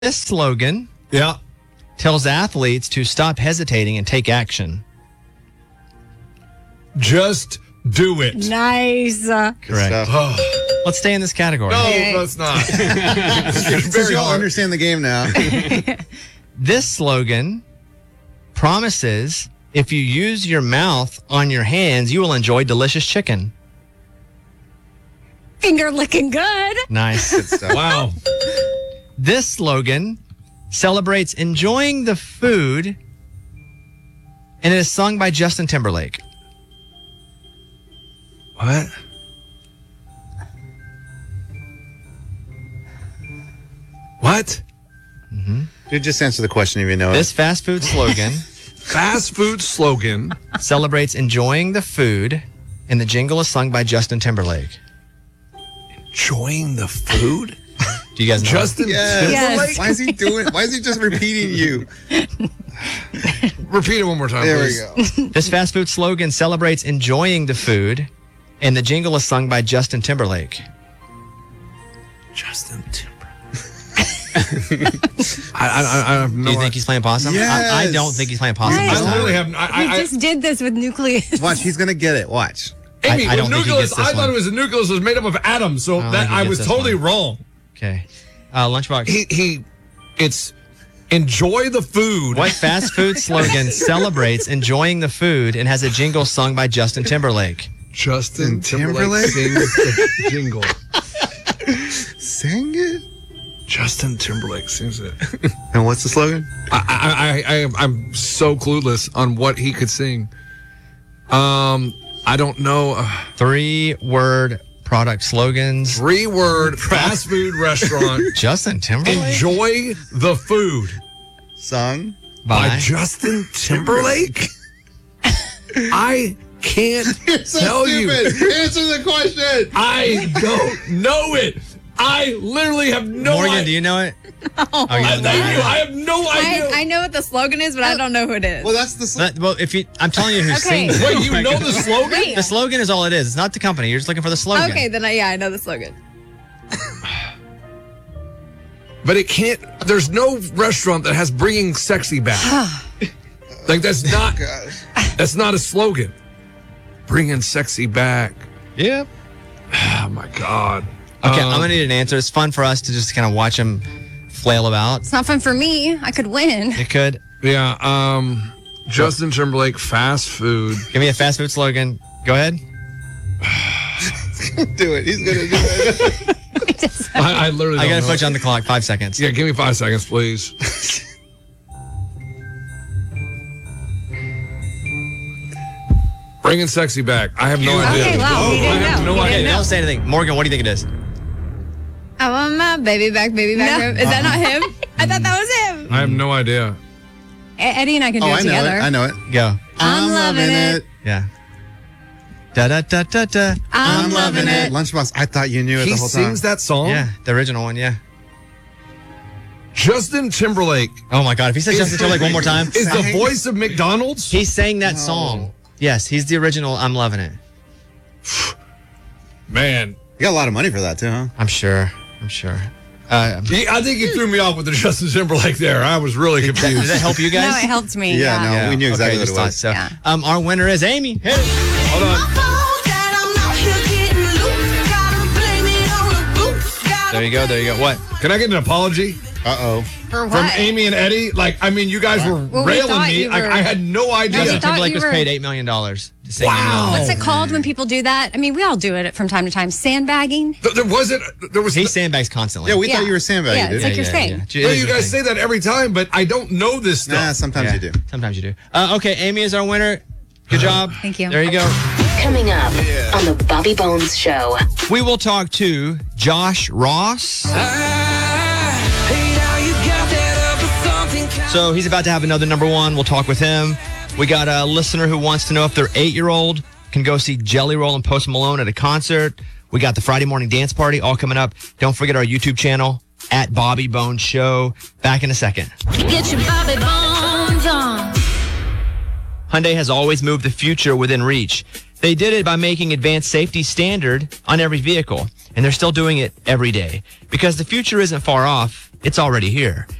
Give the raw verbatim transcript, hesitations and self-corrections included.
This slogan Yeah. tells athletes to stop hesitating and take action. Just do it. Nice. Uh, Correct. Oh, Let's stay in this category. no, Okay. that's not. Since you all hard. understand the game now. This slogan promises if you use your mouth on your hands, you will enjoy delicious chicken. finger looking good. Nice. Good stuff. Wow. This slogan celebrates enjoying the food, and it is sung by Justin Timberlake. What? What? Dude, just answer the question if you know This fast food slogan Fast food slogan. celebrates enjoying the food, and the jingle is sung by Justin Timberlake. Enjoying the food? Do you guys know? Justin it. Yes. Timberlake? Why is he doing? Why is he just repeating you? Repeat it one more time, There we please. go. This fast food slogan celebrates enjoying the food, and the jingle is sung by Justin Timberlake. Justin Timberlake. I, I, I have no Do you think idea. he's playing possum? I, I Yes. don't think he's playing possum. Right. this I time. literally have. I, I, We I, just did this with nucleus. Watch, he's gonna get it. Watch. Amy, I- I don't the think he nucleus, gets this I thought one. it was a nucleus was made up of atoms, so I don't that think he I gets was this totally one. wrong. Okay. Uh, Lunchbox. He he, it's enjoy the food. What fast food slogan celebrates enjoying the food and has a jingle sung by Justin Timberlake? Justin Timberlake? Timberlake sings the jingle. Sing it. Justin Timberlake sings it. And what's the slogan? I, I, I, I, I'm so clueless on what he could sing. Um, I don't know. Uh, Three word product slogans. three word fast food restaurant. Justin Timberlake? Enjoy the food Sung. by By Justin Timberlake. I can't So tell you. stupid. Answer the question. I don't know it. I literally have no Morgan, idea. do you know it? Oh, you I, don't know thank it. you. I have no idea. I, I know what the slogan is, but I don't know who it is. Well, that's the. Sl- But- well, if you, I'm telling you who Okay. sings it. Wait, you know the slogan? Wait. The slogan is all it is. It's not the company. You're just looking for the slogan. Okay, then I, yeah, I know the slogan. But it can't. There's no restaurant that has bringing sexy back. Like that's not. Gosh. That's not a slogan. Bringing sexy back. Yep. Oh my god. Okay, Um, I'm gonna need an answer. It's fun for us to just kind of watch him flail about. It's not fun for me. I could win. It could. Yeah. Um. Justin Timberlake fast food. Give me a fast food slogan. Go ahead. Do it. He's gonna do it. I, I literally. I don't gotta know. put you on the clock. Five seconds. Yeah, give me five seconds, please. Bringing sexy back. I have no idea. Okay, wow, he I didn't have know. no He Okay, idea. don't say anything. Morgan, what do you think it is? I want my baby back, baby back. No. Is that not him? I thought that was him. I have no idea. E- Eddie and I can do Oh, it I know together. it. I know it. Go. I'm loving it. Yeah. Da da da da da. I'm loving it. Lunchbox, I thought you knew it He the whole time. sings that song. Yeah, the original one. Yeah. Justin Timberlake Oh my God! If he says Justin Timberlake one more time, is the Sang- voice of McDonald's. he sang that No. song. Yes, he's the original. I'm loving it. Man, You got a lot of money for that too, huh? I'm sure. I'm sure. Uh, he, I think he threw me off with the Justin Timberlake there. I was really did, that, confused. did that help you No, guys? it helped me. Yeah, Yeah. no. we knew exactly what just it thought was. So, Yeah. um, our winner is Amy. Hit it. Hold on. There you go. There you go. What? Can I get an apology Uh oh. For what? from Amy and Eddie? Like, I mean, you guys were Well, we railing thought me. you Like, were- I had no idea. We Justin thought Timberlake you was were- paid eight million dollars to sing. Wow. I'm Loving What's It. it called when people do that? I mean, we all do it from time to time. Sandbagging. Th- There wasn't. There was. He sandbags constantly. Yeah, we Yeah. thought you were sandbagging, Yeah, dude. it's like you're saying. It no, is you your guys thing. say that every time, but I don't know this stuff. Nah, sometimes Yeah, you do. Sometimes you do. Uh, okay, Amy is our winner. Good job. Thank you. There you go. Coming up on the Bobby Bones Show. We will talk to Josh Ross. So he's about to have another number one. We'll talk with him. We got a listener who wants to know if their eight-year-old can go see Jelly Roll and Post Malone at a concert. We got the Friday morning dance party all coming up. Don't forget our YouTube channel at Bobby Bones Show. Back in a second. Get your Bobby Bones on. Hyundai has always moved the future within reach. They did it by making advanced safety standard on every vehicle, and they're still doing it every day because the future isn't far off. It's already here.